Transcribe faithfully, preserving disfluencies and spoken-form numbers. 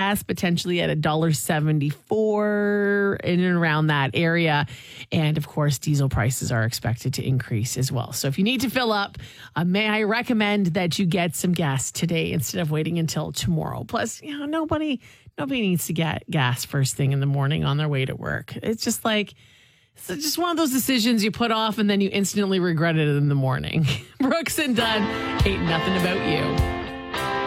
gas potentially at one dollar seventy-four in and around that area. And of course, diesel prices are expected to increase as well. So if you need to fill up, uh, may I recommend that you get some gas today instead of waiting until tomorrow. Plus, you know, nobody nobody needs to get gas first thing in the morning on their way to work. It's just like, it's just one of those decisions you put off and then you instantly regret it in the morning. Brooks and Dunn, ain't nothing about you.